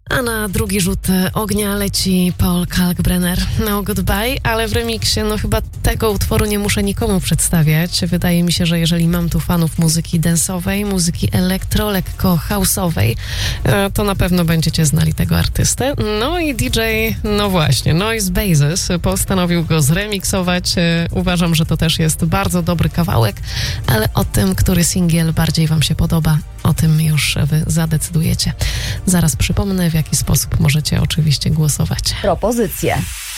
A na drugi rzut ognia leci Paul Kalkbrenner. No Goodbye, ale w remiksie chyba tego utworu nie muszę nikomu przedstawiać. Wydaje mi się, że jeżeli mam tu fanów muzyki dance'owej, muzyki elektro, lekko house'owej, to na pewno będziecie znali tego artystę. No i DJ, no właśnie, Noise Bases postanowił go zremiksować. Uważam, że to też jest bardzo dobry kawałek, ale o tym, który singiel bardziej wam się podoba, o tym już wy zadecydujecie. Zaraz przypomnę, w jaki sposób możecie oczywiście głosować. Propozycje.